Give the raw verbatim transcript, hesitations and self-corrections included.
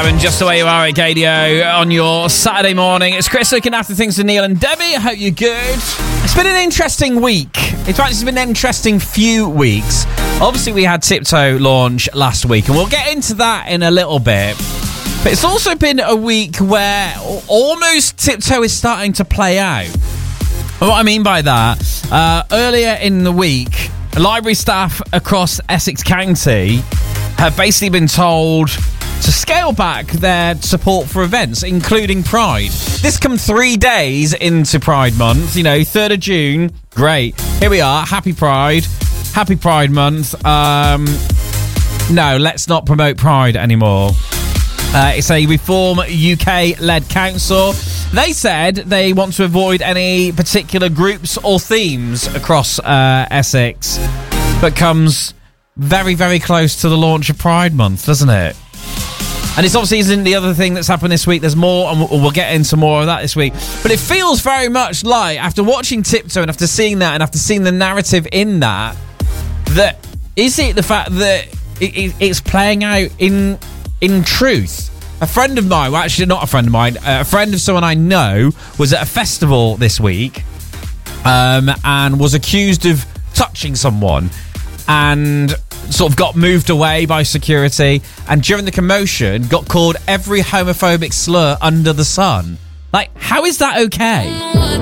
seven, just the way you are at Gadio on your Saturday morning. It's Chris looking after things for Neil and Debbie. I hope you're good. It's been an interesting week. In fact, it's been an interesting few weeks. Obviously, we had Tiptoe launch last week, and we'll get into that in a little bit. But it's also been a week where almost Tiptoe is starting to play out. And what I mean by that, uh, earlier in the week, library staff across Essex County have basically been told to scale back their support for events, including Pride. This comes three days into Pride Month. You know, third of June, great. Here we are, happy Pride. Happy Pride Month. Um, no, let's not promote Pride anymore. Uh, it's a Reform U K-led council. They said they want to avoid any particular groups or themes across uh, Essex, but comes very, very close to the launch of Pride Month, doesn't it? And it's obviously isn't the other thing that's happened this week. There's more, and we'll get into more of that this week. But it feels very much like, after watching Tiptoe and after seeing that and after seeing the narrative in that, that is it the fact that it, it, it's playing out in in truth? A friend of mine, well, actually not a friend of mine, uh, a friend of someone I know was at a festival this week um, and was accused of touching someone and sort of got moved away by security, and during the commotion got called every homophobic slur under the sun. Like, how is that okay?